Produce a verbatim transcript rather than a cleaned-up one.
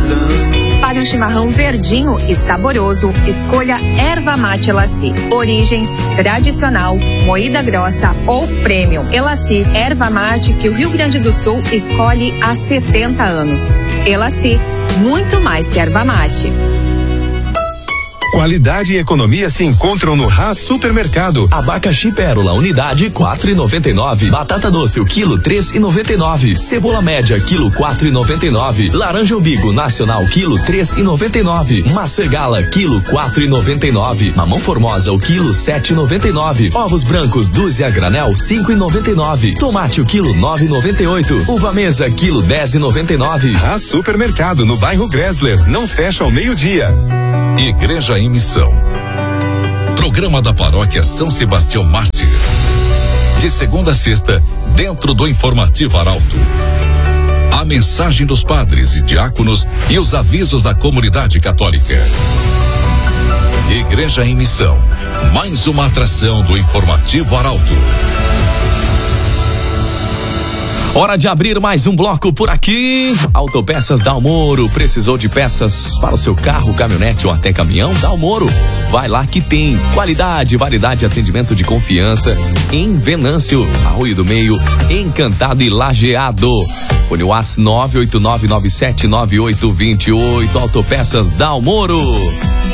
coração. Para um chimarrão verdinho e saboroso, escolha Erva Mate Elaci. Origens, tradicional, moída grossa ou premium. Elaci, erva mate que o Rio Grande do Sul escolhe há setenta anos. Elaci, muito mais que erva mate. Qualidade e economia se encontram no Hass Supermercado. Abacaxi Pérola, unidade quatro e noventa e nove. Batata doce, o quilo três e noventa e nove. Cebola média, quilo quatro e noventa e nove. Laranja umbigo nacional, quilo três e noventa e nove. Maçã gala, quilo quatro e noventa e nove. Mamão formosa, o quilo sete e noventa e nove. Ovos brancos, dúzia granel, cinco e noventa e nove. Tomate, o quilo nove e noventa e oito. Uva mesa, quilo dez e noventa e nove. Hass Supermercado, no bairro Gressler, não fecha ao meio-dia. Igreja em Missão. Programa da Paróquia São Sebastião Mártir. De segunda a sexta, dentro do Informativo Arauto. A mensagem dos padres e diáconos e os avisos da comunidade católica. Igreja em Missão. Mais uma atração do Informativo Arauto. Hora de abrir mais um bloco por aqui. Autopeças Dalmoro. Precisou de peças para o seu carro, caminhonete ou até caminhão? Dalmoro. Vai lá que tem. Qualidade, validade e atendimento de confiança em Venâncio, Arroio do Meio, Encantado e Lajeado. Fone WhatsApp nove oito nove nove sete nove oito dois oito. Autopeças Dalmoro.